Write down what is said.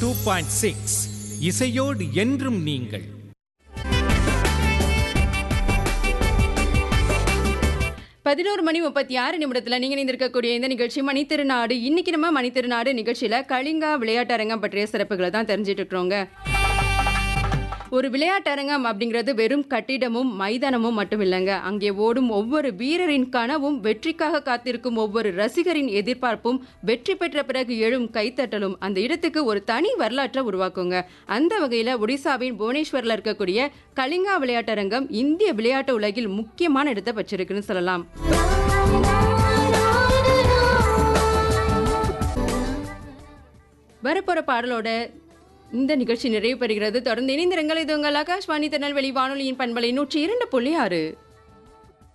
102.6 இசையோடு என்றும் நீங்கள். பதினோரு மணி 36 நீங்க இணைந்திருக்கக்கூடிய இந்த நிகழ்ச்சி மணித்திருநாடு. இன்னைக்கு நம்ம மணித்திருநாடு நிகழ்ச்சியில கலிங்கா விளையாட்டரங்கம் பற்றிய சிறப்புகளை தான் தெரிஞ்சிட்டு இருக்கிறோங்க. ஒரு விளையாட்டரங்கம் அப்படிங்கிறது வெறும் கட்டிடமும் மைதானமும் மட்டும் இல்லைங்க. அங்கே ஓடும் ஒவ்வொரு வீரரின் கனவும், வெற்றிக்காக காத்திருக்கும் ஒவ்வொரு ரசிகரின் எதிர்பார்ப்பும், வெற்றி பெற்ற பிறகு எழும் கைத்தட்டலும் அந்த இடத்துக்கு ஒரு தனி வரலாற்றை உருவாக்குங்க. அந்த வகையில் ஒடிசாவின் புவனேஸ்வரில் இருக்கக்கூடிய கலிங்கா விளையாட்டரங்கம் இந்திய விளையாட்டு உலகில் முக்கியமான இடத்தை வச்சிருக்குன்னு சொல்லலாம். வரப்போற பாடலோட இந்த நிகழ்ச்சி நிறைவு பெறுகிறது. தொடர்ந்து இணைந்திருங்கள். இது உங்கள் ஆகாஷ்வாணி திருநெல்வேலி வானொலியின் பண்பலை 102.6.